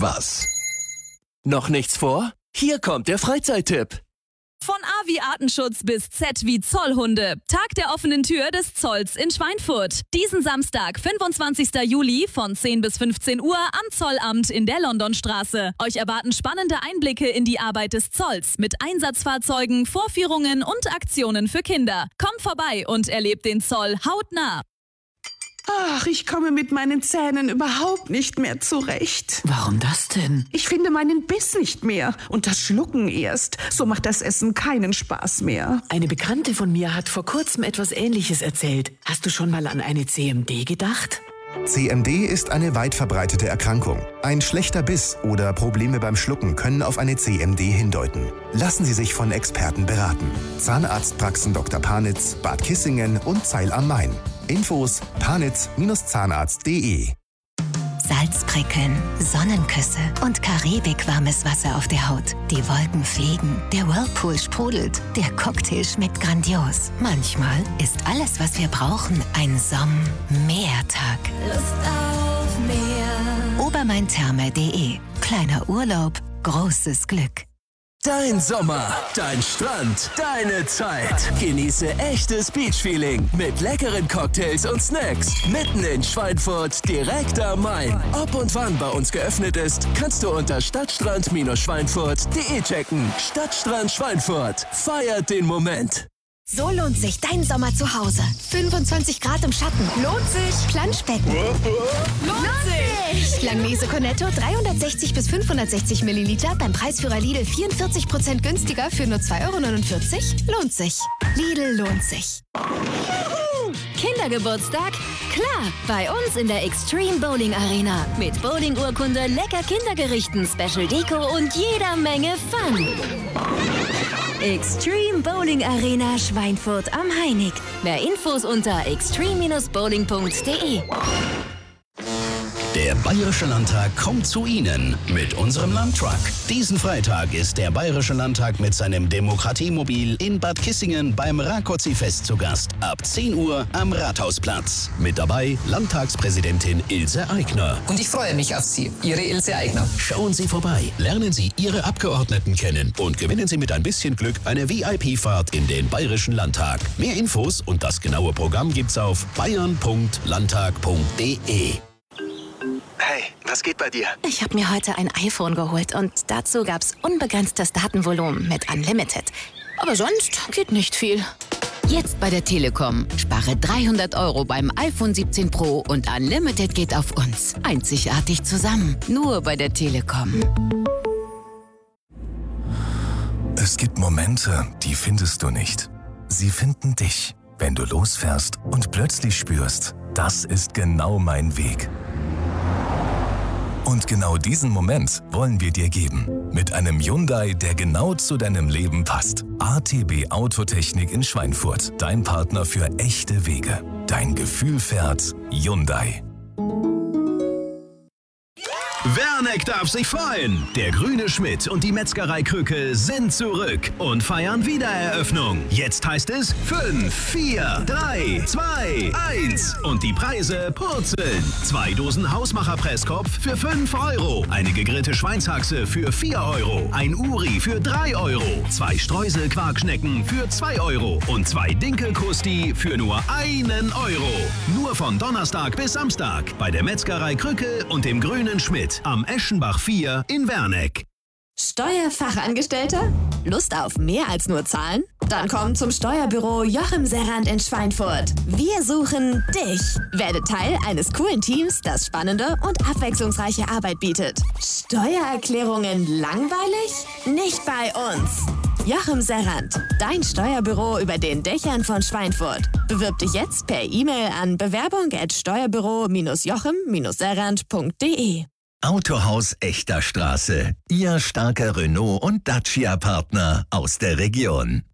was. Noch nichts vor? Hier kommt der Freizeittipp. Von A wie Artenschutz bis Z wie Zollhunde. Tag der offenen Tür des Zolls in Schweinfurt. Diesen Samstag, 25. Juli von 10 bis 15 Uhr am Zollamt in der Londonstraße. Euch erwarten spannende Einblicke in die Arbeit des Zolls mit Einsatzfahrzeugen, Vorführungen und Aktionen für Kinder. Kommt vorbei und erlebt den Zoll hautnah. Ach, ich komme mit meinen Zähnen überhaupt nicht mehr zurecht. Warum das denn? Ich finde meinen Biss nicht mehr und das Schlucken erst. So macht das Essen keinen Spaß mehr. Eine Bekannte von mir hat vor kurzem etwas Ähnliches erzählt. Hast du schon mal an eine CMD gedacht? CMD ist eine weit verbreitete Erkrankung. Ein schlechter Biss oder Probleme beim Schlucken können auf eine CMD hindeuten. Lassen Sie sich von Experten beraten. Zahnarztpraxen Dr. Panitz, Bad Kissingen und Zeil am Main. Infos panitz-zahnarzt.de. Salzprickeln, Sonnenküsse und karibikwarmes Wasser auf der Haut. Die Wolken fliegen, der Whirlpool sprudelt, der Cocktail schmeckt grandios. Manchmal ist alles, was wir brauchen, ein Sommertag. Lust auf mehr. Obermaintherme.de. Kleiner Urlaub, großes Glück. Dein Sommer, dein Strand, deine Zeit. Genieße echtes Beach-Feeling mit leckeren Cocktails und Snacks. Mitten in Schweinfurt, direkt am Main. Ob und wann bei uns geöffnet ist, kannst du unter stadtstrand-schweinfurt.de checken. Stadtstrand Schweinfurt. Feiert den Moment. So lohnt sich dein Sommer zu Hause. 25 Grad im Schatten. Lohnt sich. Planschbecken. Lohnt sich. Langnese Cornetto 360 bis 560 Milliliter beim Preisführer Lidl 44% günstiger für nur 2,49 €. Lohnt sich. Lidl lohnt sich. Kindergeburtstag? Klar, bei uns in der Extreme Bowling Arena. Mit Bowling-Urkunde, lecker Kindergerichten, Special Deko und jeder Menge Fun. Extreme Bowling Arena Schweinfurt am Heinig. Mehr Infos unter extreme-bowling.de. Der Bayerische Landtag kommt zu Ihnen mit unserem Landtruck. Diesen Freitag ist der Bayerische Landtag mit seinem Demokratiemobil in Bad Kissingen beim Rákóczi-Fest zu Gast. Ab 10 Uhr am Rathausplatz. Mit dabei Landtagspräsidentin Ilse Aigner. Und ich freue mich auf Sie, Ihre Ilse Aigner. Schauen Sie vorbei, lernen Sie Ihre Abgeordneten kennen und gewinnen Sie mit ein bisschen Glück eine VIP-Fahrt in den Bayerischen Landtag. Mehr Infos und das genaue Programm gibt's auf bayern.landtag.de. Hey, was geht bei dir? Ich habe mir heute ein iPhone geholt und dazu gab's unbegrenztes Datenvolumen mit Unlimited. Aber sonst geht nicht viel. Jetzt bei der Telekom. Spare 300 € beim iPhone 17 Pro und Unlimited geht auf uns. Einzigartig zusammen. Nur bei der Telekom. Es gibt Momente, die findest du nicht. Sie finden dich, wenn du losfährst und plötzlich spürst, das ist genau mein Weg. Und genau diesen Moment wollen wir dir geben. Mit einem Hyundai, der genau zu deinem Leben passt. ATB Autotechnik in Schweinfurt. Dein Partner für echte Wege. Dein Gefühl fährt Hyundai. Werneck darf sich freuen. Der Grüne Schmidt und die Metzgerei Krücke sind zurück und feiern Wiedereröffnung. Jetzt heißt es 5, 4, 3, 2, 1 und die Preise purzeln. 2 Dosen Hausmacher-Presskopf für 5 €, eine gegrillte Schweinshaxe für 4 €, ein Uri für 3 €, 2 Streusel-Quarkschnecken für 2 € und 2 Dinkelkrusti für nur 1 €. Nur von Donnerstag bis Samstag bei der Metzgerei Krücke und dem Grünen Schmidt am Eschenbach 4 in Werneck. Steuerfachangestellter? Lust auf mehr als nur Zahlen? Dann komm zum Steuerbüro Joachim Serrand in Schweinfurt. Wir suchen dich. Werde Teil eines coolen Teams, das spannende und abwechslungsreiche Arbeit bietet. Steuererklärungen langweilig? Nicht bei uns. Joachim Serrand, dein Steuerbüro über den Dächern von Schweinfurt. Bewirb dich jetzt per E-Mail an bewerbung@steuerbüro-joachim-serrand.de. Autohaus Echter Straße. Ihr starker Renault- und Dacia-Partner aus der Region.